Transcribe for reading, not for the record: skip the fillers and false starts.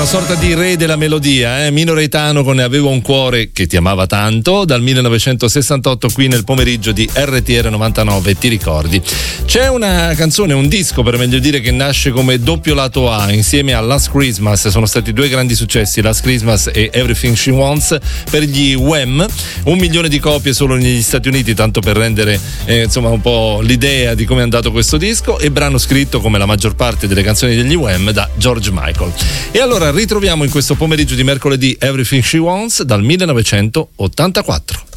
una sorta di re della melodia, Mino Reitano con Avevo un cuore che ti amava tanto, dal 1968 qui nel pomeriggio di RTR 99, ti ricordi? C'è una canzone, un disco per meglio dire, che nasce come doppio lato A insieme a Last Christmas. Sono stati due grandi successi, Last Christmas e Everything She Wants, per gli Wham, 1 milione di copie solo negli Stati Uniti, tanto per rendere insomma un po' l'idea di come è andato questo disco, e brano scritto come la maggior parte delle canzoni degli Wham da George Michael. E allora ritroviamo in questo pomeriggio di mercoledì Everything She Wants dal 1984.